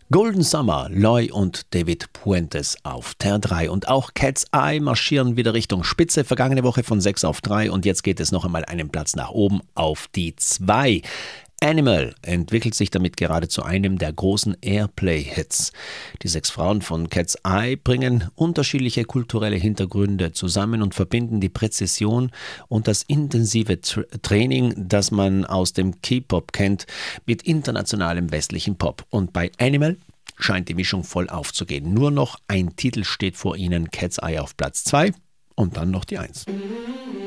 Golden Summer, Loy und David Puentes auf Ter 3. Und auch Cat's Eye marschieren wieder Richtung Spitze. Vergangene Woche von 6 auf 3 und jetzt geht es noch einmal einen Platz nach oben auf die 2. Animal entwickelt sich damit gerade zu einem der großen Airplay-Hits. Die 6 Frauen von Cat's Eye bringen unterschiedliche kulturelle Hintergründe zusammen und verbinden die Präzision und das intensive Training, das man aus dem K-Pop kennt, mit internationalem westlichen Pop. Und bei Animal scheint die Mischung voll aufzugehen. Nur noch ein Titel steht vor ihnen, Cat's Eye auf Platz 2 und dann noch die 1.